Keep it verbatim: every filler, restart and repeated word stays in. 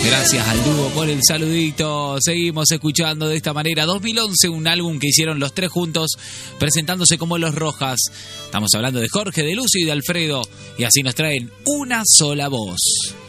Gracias al dúo por el saludito. Seguimos escuchando de esta manera. dos mil once, un álbum que hicieron los tres juntos, presentándose como Los Rojas. Estamos hablando de Jorge, de Lucio y de Alfredo. Y así nos traen Una Sola Voz.